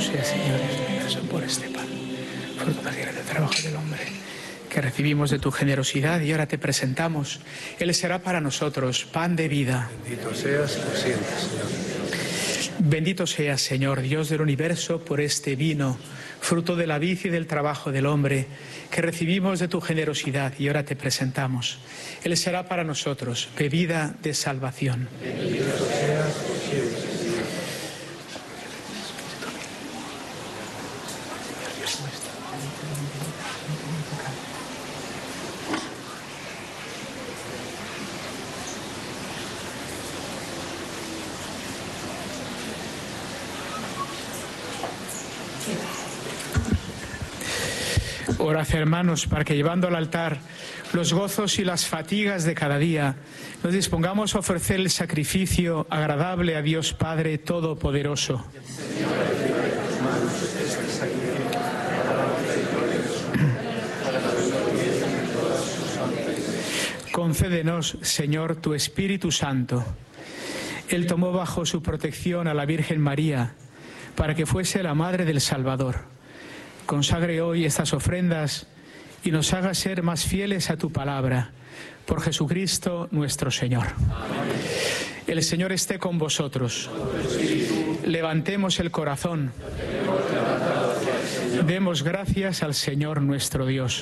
sea, Señor, Dios del universo, por este pan, fruto del trabajo del hombre, que recibimos de tu generosidad y ahora te presentamos. Él será para nosotros pan de vida. Bendito seas por siempre, Señor. Bendito seas, Señor, Dios del universo, por este vino, fruto de la vid y del trabajo del hombre, que recibimos de tu generosidad y ahora te presentamos. Él será para nosotros bebida de salvación. Bendito seas por siempre, Señor. Orad, hermanos, para que llevando al altar los gozos y las fatigas de cada día, nos dispongamos a ofrecer el sacrificio agradable a Dios Padre Todopoderoso. Concédenos, Señor, tu Espíritu Santo. Él tomó bajo su protección a la Virgen María para que fuese la Madre del Salvador. Consagre hoy estas ofrendas y nos haga ser más fieles a tu palabra. Por Jesucristo nuestro Señor. Amén. El Señor esté con vosotros. Levantemos el corazón. Demos gracias al Señor nuestro Dios.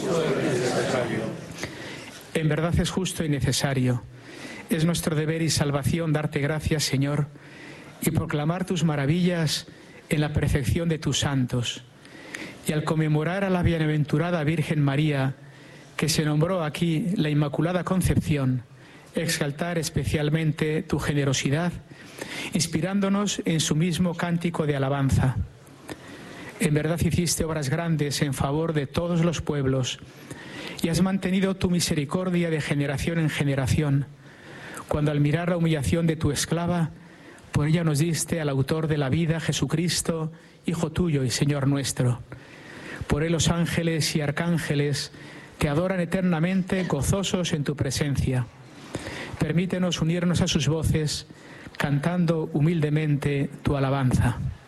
En verdad es justo y necesario. Es nuestro deber y salvación darte gracias, Señor, y proclamar tus maravillas en la perfección de tus santos. Y al conmemorar a la bienaventurada Virgen María, que se nombró aquí la Inmaculada Concepción, exaltar especialmente tu generosidad, inspirándonos en su mismo cántico de alabanza. En verdad hiciste obras grandes en favor de todos los pueblos y has mantenido tu misericordia de generación en generación, cuando al mirar la humillación de tu esclava, por ella nos diste al autor de la vida, Jesucristo, Hijo tuyo y Señor nuestro. Por él los ángeles y arcángeles te adoran eternamente, gozosos en tu presencia. Permítenos unirnos a sus voces, cantando humildemente tu alabanza.